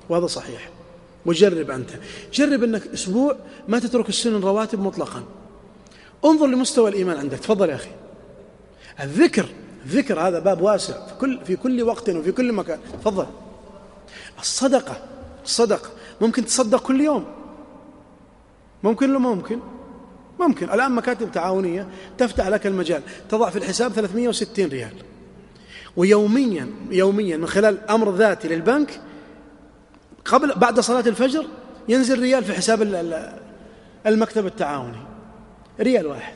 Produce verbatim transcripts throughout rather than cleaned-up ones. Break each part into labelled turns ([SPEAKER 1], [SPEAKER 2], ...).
[SPEAKER 1] وهذا صحيح. وجرب أنت، جرب أنك أسبوع ما تترك السنن رواتب مطلقا. انظر لمستوى الإيمان عندك. تفضل يا أخي. الذكر، الذكر هذا باب واسع في كل, في كل وقت وفي كل مكان. تفضل. الصدقة، الصدقة ممكن تصدق كل يوم، ممكن ولا ممكن؟ ممكن. الآن مكاتب تعاونية تفتح لك المجال، تضع في الحساب ثلاثمائة وستين ريال، ويوميا يوميا من خلال أمر ذاتي للبنك قبل بعد صلاة الفجر ينزل ريال في حساب المكتب التعاوني، ريال واحد،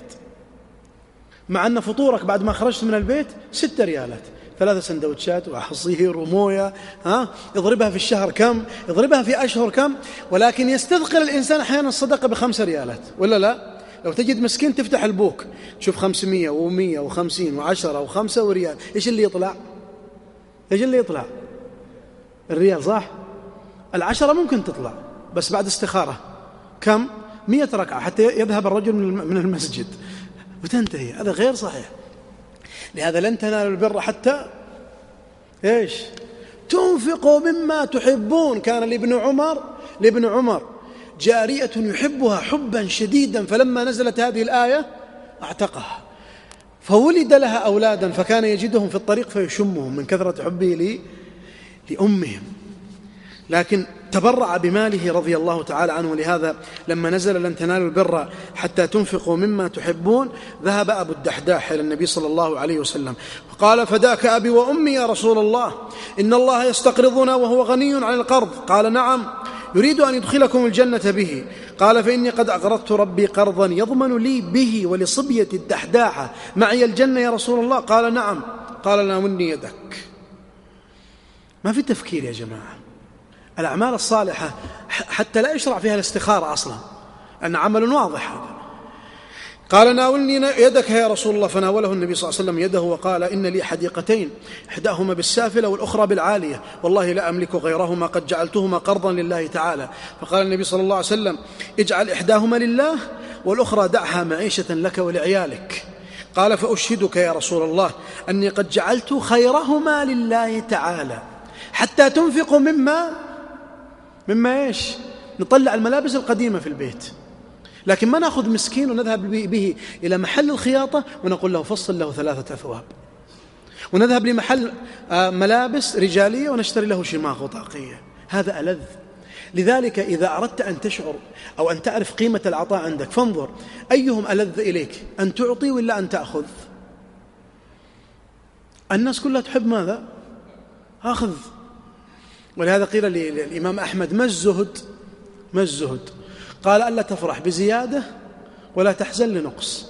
[SPEAKER 1] مع أن فطورك بعد ما خرجت من البيت ستة ريالات، ثلاثة سندوتشات وعصير وموية. ها يضربها في الشهر كم، يضربها في أشهر كم. ولكن يستثقل الإنسان أحيانا الصدقة بخمس ريالات ولا لا؟ لو تجد مسكين تفتح البوك تشوف خمسمية ومية وخمسين وعشرة وخمسة وريال، إيش اللي يطلع؟ إيش اللي يطلع؟ الريال، صح؟ العشرة ممكن تطلع بس بعد استخارة كم؟ مية ركعة حتى يذهب الرجل من المسجد وتنتهي. هذا غير صحيح. لهذا لن تنالوا البر حتى إيش؟ تنفقوا مما تحبون. كان لابن عمر لابن عمر جارية يحبها حبا شديدا، فلما نزلت هذه الآية اعتقها، فولد لها أولادا فكان يجدهم في الطريق فيشمهم من كثرة حبه لأمهم، لكن تبرع بماله رضي الله تعالى عنه. لهذا لما نزل لن تنالوا البر حتى تنفقوا مما تحبون، ذهب أبو الدحداح إلى النبي صلى الله عليه وسلم وقال: فداك أبي وأمي يا رسول الله، إن الله يستقرضنا وهو غني عن القرض. قال: نعم، يريد أن يدخلكم الجنة به. قال: فإني قد أقرضت ربي قرضا يضمن لي به ولصبية الدحداحة معي الجنة يا رسول الله. قال: نعم. قال: ناولني يدك. ما في تفكير يا جماعة. الأعمال الصالحة حتى لا يشرع فيها الاستخارة أصلا، أن عمل واضح هذا. قال: ناولني يدك يا رسول الله. فناوله النبي صلى الله عليه وسلم يده وقال: إن لي حديقتين، إحداهما بالسافلة والأخرى بالعالية، والله لا أملك غيرهما، قد جعلتهما قرضا لله تعالى. فقال النبي صلى الله عليه وسلم: اجعل إحداهما لله والأخرى دعها معيشة لك ولعيالك. قال: فأشهدك يا رسول الله أني قد جعلت خيرهما لله تعالى حتى تنفقوا مما مما إيش؟ نطلع الملابس القديمة في البيت، لكن ما نأخذ مسكين ونذهب به إلى محل الخياطة ونقول له فصل له ثلاثة أثواب، ونذهب لمحل ملابس رجالية ونشتري له شماغ وطاقية. هذا ألذ. لذلك إذا أردت أن تشعر أو أن تعرف قيمة العطاء عندك فانظر أيهم ألذ إليك، أن تعطي ولا أن تأخذ؟ الناس كلها تحب ماذا؟ أخذ. ولهذا قيل للإمام أحمد: ما الزهد؟ ما الزهد؟ قال: ألا تفرح بزيادة ولا تحزن لنقص.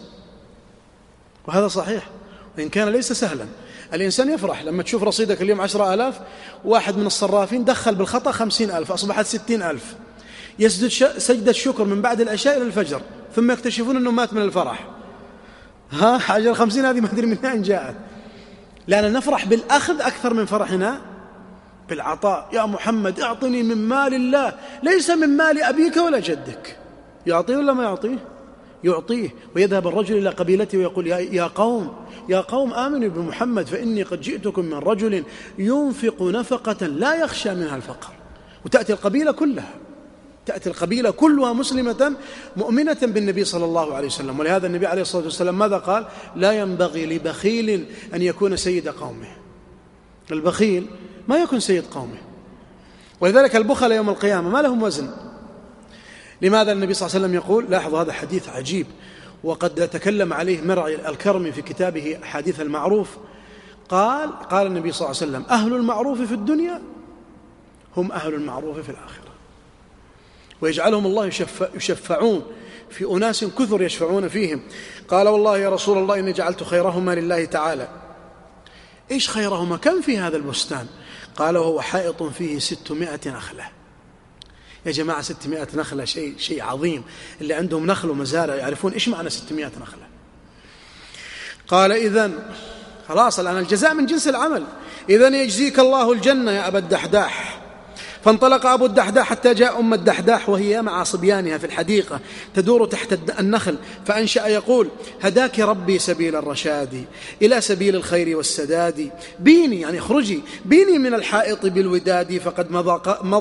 [SPEAKER 1] وهذا صحيح، وإن كان ليس سهلا. الإنسان يفرح لما تشوف رصيدك اليوم عشرة آلاف، واحد من الصرافين دخل بالخطأ خمسين ألف، أصبحت ستين ألف، يسجد سجدة الشكر من بعد العشاء إلى الفجر، ثم يكتشفون أنه مات من الفرح. ها حاجة الخمسين هذه ما أدري من أين جاءت، لأننا نفرح بالأخذ أكثر من فرحنا بالعطاء. يا محمد اعطني من مال الله، ليس من مال أبيك ولا جدك. يعطيه ولا ما يعطيه؟ يعطيه. ويذهب الرجل إلى قبيلته ويقول: يا قوم يا قوم آمنوا بمحمد فإني قد جئتكم من رجل ينفق نفقة لا يخشى منها الفقر. وتأتي القبيلة كلها، تأتي القبيلة كلها مسلمة مؤمنة بالنبي صلى الله عليه وسلم. ولهذا النبي عليه الصلاة والسلام ماذا قال؟ لا ينبغي لبخيل أن يكون سيد قومه. البخيل ما يكون سيد قومه. ولذلك البخل يوم القيامة ما لهم وزن. لماذا؟ النبي صلى الله عليه وسلم يقول، لاحظوا هذا حديث عجيب وقد تكلم عليه مرعي الكرمي في كتابه حديث المعروف. قال قال النبي صلى الله عليه وسلم: أهل المعروف في الدنيا هم أهل المعروف في الآخرة، ويجعلهم الله يشفع يشفعون في أناس كثر يشفعون فيهم. قال: والله يا رسول الله إني جعلت خيرهما لله تعالى. إيش خيرهما؟ كم في هذا البستان؟ قال: وهو حائط فيه ستمائة نخلة. يا جماعة ستمائة نخلة شيء شيء عظيم. اللي عندهم نخل ومزارع يعرفون إيش معنى ستمائة نخلة. قال: إذن خلاص الآن الجزاء من جنس العمل، إذن يجزيك الله الجنة يا أبا الدحداح. فانطلق أبو الدحداح حتى جاء أم الدحداح وهي مع صبيانها في الحديقة تدور تحت النخل، فأنشأ يقول: هداك ربي سبيل الرشاد إلى سبيل الخير والسداد، بيني يعني اخرجي بيني من الحائط بالوداد، فقد مضى